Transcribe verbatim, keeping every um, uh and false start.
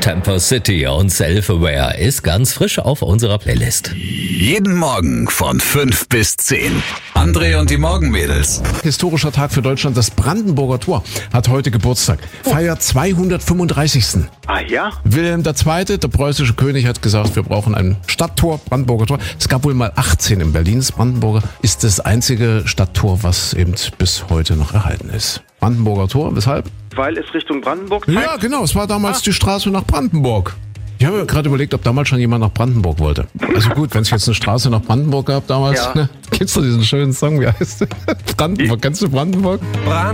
Tempo City und Self-Aware ist ganz frisch auf unserer Playlist. Jeden Morgen von fünf bis zehn. André und die Morgenmädels. Historischer Tag für Deutschland. Das Brandenburger Tor hat heute Geburtstag. Feiert zweihundertfünfunddreißigsten Ah ja? Wilhelm der Zweite., der preußische König, hat gesagt, wir brauchen ein Stadttor, Brandenburger Tor. Es gab wohl mal achtzehn in Berlin. Das Brandenburger ist das einzige Stadttor, was eben bis heute noch erhalten ist. Brandenburger Tor, weshalb? Weil es Richtung Brandenburg Ja, zeigt? genau. Es war damals die Straße nach Brandenburg. Ich habe mir gerade überlegt, ob damals schon jemand nach Brandenburg wollte. Also gut, wenn es jetzt eine Straße nach Brandenburg gab damals, Ja. ne? Kennst du diesen schönen Song? Wie heißt der? Brandenburg. Kennst du Brandenburg?